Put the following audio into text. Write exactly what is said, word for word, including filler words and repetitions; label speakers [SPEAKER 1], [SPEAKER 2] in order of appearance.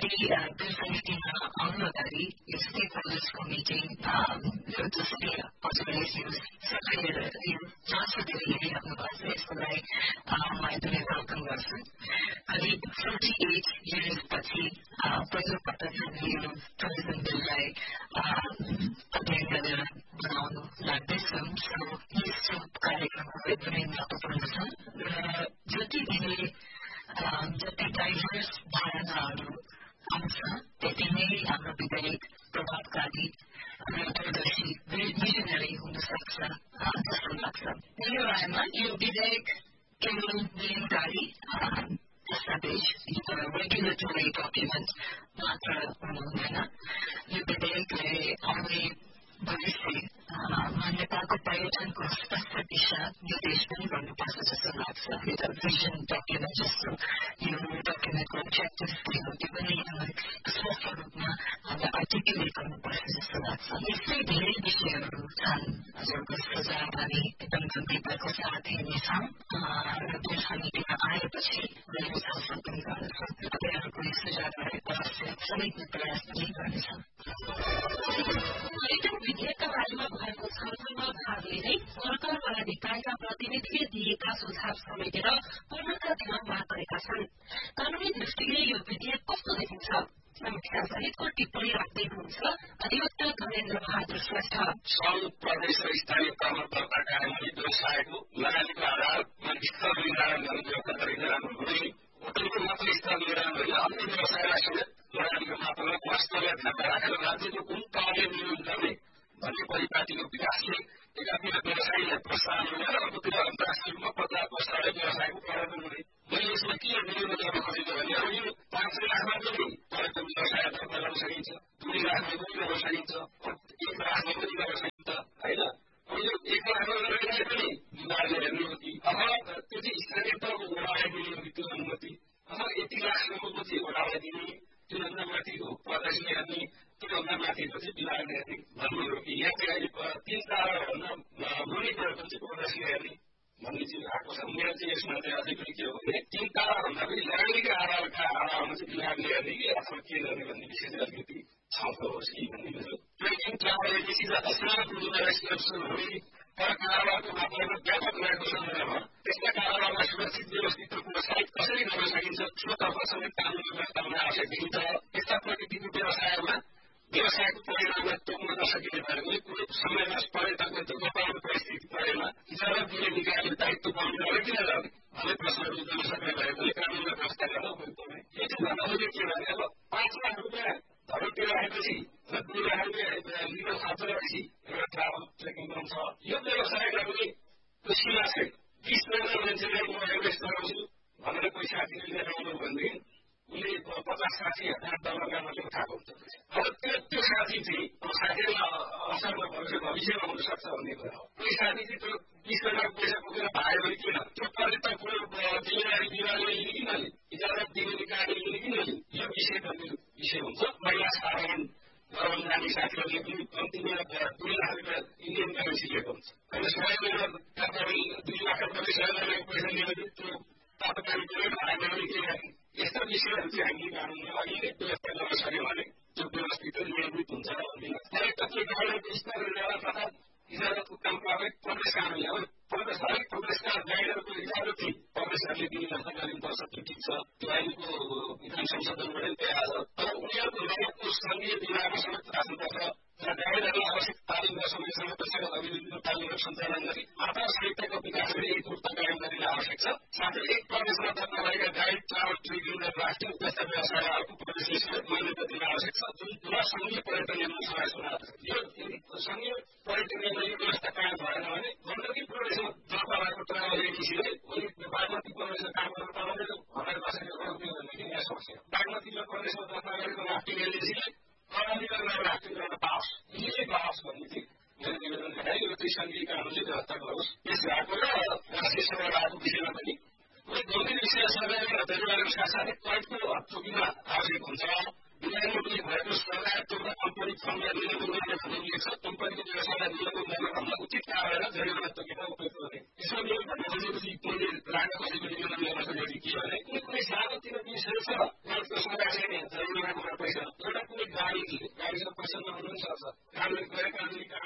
[SPEAKER 1] Bill समितिमा आउनु अगाडि यो स्टेक होल्डर्सको मिटिङ जसरी हजुरले यो सक्रिय यो चासो दिएर हेरिराख्नु भएको छ यसकोलाई म एकदमै वेलकम गर्छु। करिब फोर्टी एट इयर्स पछि पहिलो पटक हामीले यो टुरिज्म बिललाई अध्ययन गरेर बनाउनु लाग्दैछौँ। सो यस्तो कार्यक्रमहरू एकदमै महत्त्वपूर्ण छ र जति धेरै जति डाइभर्स धारणाहरू आउँछ त्यति नै हाम्रो विधेयक प्रभावकारी र दूरदर्शी भिजनरी हुन सक्छ जस्तो लाग्छ। मेरो रायमा यो विधेयक केवल नियमकारी दस्तावेज एउटा रेगुलेटरी डकुमेन्ट मात्र हुनु हुँदैन। यो विधेयकले आउने भविष्य नेपालको पर्यटनको स्पष्ट दिशा निर्देश पनि गर्नुपर्छ जस्तो लाग्छ। एउटा भिजन डकुमेन्ट जस्तो यो डकुमेन्टको अब्जेक्टिभ्सहरू त्यो पनि स्पष्ट रूपमा हामीलाई आर्टिकुलेट गर्नुपर्छ जस्तो लाग्छ। यस्तै धेरै विषयहरू छन् हजुरको सुझाव हामी एकदम गम्भीरताको साथ हेर्नेछौँ र त्यो समितिमा आएपछि मैले छलफल पनि गर्नेछौँ। तपाईँहरूको यो सुझावलाई अवश्य समेट्ने प्रयास पनि गर्नेछौँ।
[SPEAKER 2] पर्यटन विधेयकका बारेमा भएको छलफलमा भाग लिँदै सरकारवाला निकायका प्रतिनिधिले दिएका सुझाव समेटेर पूर्णता दिन माग गरेका छन्। कानूनी दृष्टिले यो विधेयक कस्तो देखिन्छ? समीक्षा सहितको टिप्पणी राख्दै हुनुहुन्छ अधिवक्ता धनेन्द्र बहादुर श्रेष्ठ।
[SPEAKER 3] सङ्घ प्रदेश र स्थानीय तहमा दर्ता कार्यान्वयन व्यवसायको लगानीको आधारमा स्तर निर्धारण गर्ने व्यवस्था गरिँदै राम्रो हुँदैन। होटलको मात्र स्तर निर्धारण गरेर अन्य व्यवसायलाई समेत लगानीको मात्रामा वास्तवलाई ध्यानमा राखेर राज्यको कुन तहले नियमन गर्ने भन्ने परिपाटीको विकासले एकातिर व्यवसायीलाई प्रोत्साहन हुने र अर्कोतिर अन्तर्राष्ट्रिय रूपमा प्रचार प्रसारले व्यवसायको प्रवर्तन हुने। मैले यसमा के निर्णय गर्न खोजेको भने अब यो पाँच लाखमा पनि पर्यटन व्यवसाय दर्ता गर्न सकिन्छ, दुई लाखमा पनि गर्न सकिन्छ, एक लाखमा पनि गर्न सकिन्छ होइन। अब यो एक लाखमा गरेर पनि विभागले हेर्ने हो कि अब त्यो चाहिँ स्थानीय तहको वडालाई दिने हो कि त्यो अनुमति, अब यति लाखसम्मको चाहिँ वडालाई दिने, त्योभन्दा माथिको प्रदेशले हेर्ने, त्योभन्दा माथिको चाहिँ विभागले हेर्ने भन्ने हो कि यहाँ चाहिँ अहिले तिन ताराभन्दा मुनि पर्यटन चाहिँ प्रदेशले हेर्ने भन्ने चाहिँ आएको छ। मेरो चाहिँ यसमा चाहिँ अझै पनि के हो भने तिन ताराभन्दा पनि लगानीका आधारका आधारमा चाहिँ विभागले हेर्ने कि अथवा के गर्ने भन्ने विषय चाहिँ अलिकति छलफल होस् कि भन्ने मेरो। ट्रेकिङ ट्राभल एजेन्सी जति सानो टुरिज्म हुने तर कारोबारको मात्रामा व्यापक रहेको सन्दर्भमा त्यसका कारोबारमा सुरक्षित व्यवस्थित र प्रोत्साहित कसरी गर्न सकिन्छ सोतर्फ समेत कानुनी व्यवस्था हुन आवश्यक देखिन्छ। यस्ता प्रकृतिको व्यवसायमा व्यवसायको परिणामलाई तोक्न नसकिने भएर पनि कुनै समयमा पर्यटकले दुर्घटनाको परिस्थिति परेमा इजाजत दिने निकायले दायित्व पाउने गरे किन गर्ने भन्ने प्रश्नहरू उठ्न सक्ने भएकोले कानुनलाई व्यवस्था गर्न उपयुक्त हुने। यो चाहिँ भन्दा मैले के भने अब पाँच लाख रुपियाँ धरोतिर आएपछि र दुई लाख रुपियाँ लिन खर्च गरेपछि एउटा ट्राभल ट्रेकिङ गर्छ यो व्यवसायलाई पनि सीमा छ। बिस महिना मान्छेले म एभरेस्ट गराउँछु भनेर कोही साथीले लिएर आउनु भनेदेखि उसले पचास साठी हजार डलरका मात्रै उठाएको हुन्छ। अब त्यो त्यो साथी चाहिँ साथीलाई असरमा भविष्यमा हुन सक्छ भन्ने कुरा हो। कोही साथी चाहिँ त्यो बिस हजार पैसा बोकेर भाग्यो भने किन त्यो पर्यटकको जिम्मेवारी विभागले लिने कि नलिने, इजाजत दिने निकायले लिने कि नलिने यो विषय भन्ने विषय हुन्छ। महिला साधारण गराउन जाने साथीहरूले पनि कम्तीमा दुई लाख रुपियाँ इन्डियन करेन्सी लिएको हुन्छ होइन। सय रुपियाँ दुई लाख रुपियाँ सय रुपियाँ पैसा लिएर त्यो तापकारी गरेर आएन भने के गर्ने यस्ता विषयहरू चाहिँ हामीले कानुनमा अघि नै व्यवस्था गर्न सक्यौँ भने त्यो व्यवस्थित नियमित हुन्छ भन्ने पर्यटकले गाइडको स्तर ल्याएर तथा इजाजतको काम गर्ने प्रदेश कानुनले अब प्रदेश हरेक प्रदेशका गाइडहरूको इजाजत चाहिँ प्रदेशहरूले दिने व्यवस्था गरिनुपर्छ त्यो ठिक छ। त्यो अहिलेको विधान संशोधनबाट तयार छ तर उनीहरूको लगतको सङ्घीय विभागमा समेत राख्नुपर्छ र गाइडहरूलाई आवश्यक तालिम र समयसँग पेसागत अभिवृद्धि तालिम सञ्चालन गरी आधार साहित्यको विकास गरी एक रूपमा कायम गरिन आवश्यक छ। साथै एक प्रदेशमा दर्ता भएका गाइड ट्राभल ट्रेकिङ र राष्ट्रिय जस्ता व्यवसायहरूको प्रदेशले समेत मान्यता दिन आवश्यक छ जुन पुरा सङ्घीय पर्यटन नियममा समावेश हुन आवश्यक। यो सङ्घीय पर्यटन नियममा यो व्यवस्था कायम भएन भने गण्डकी प्रदेशमा दर्ता भएको ट्राभल एजेन्सीले बागमती प्रदेशमा काम गर्न पाउँदैन भनेर कसैले रोक्ने भनेदेखि यहाँ समस्या। बागमतीमा प्रदेशमा दर्ता गरेको राफ्टिङ एजेन्सीले कर्णालीमा राफ्टिङ गर्न पाओस् यही पाओस् भन्ने चाहिँ मेरो निवेदन देखायो। यो चाहिँ सङ्घीय कानुनले व्यवस्था गरोस्। यस भएको र राष्ट्रिय सभाको विषयमा पनि कुनै गम्भीर विषय सरकारले जनताको साथसाथै कैदको हदचोकीमा आवश्यक हुन्छ। विधानमा पनि भएको सरकार तोक्दा कम्पनी फर्मलाई निलम्बन गर्ने भन्ने उल्लेख छ। कम्पनीको व्यवसायलाई निलम्बन गर्नभन्दा उचित कारवाही र जरिवाना तोकेर उपयुक्त हुने। यसमा मेरो भन्न खोजेपछि मैले राख्न खोजेको निवेदन गर्न खोजेको के भने कुनै कुनै सानोतिनो विषय छ जसको सरकार चाहिँ जरिवाना पैसा एउटा कुनै गाडी गाडीमा पैसा नहुनु पनि सक्छ कानुन गएर कानुनी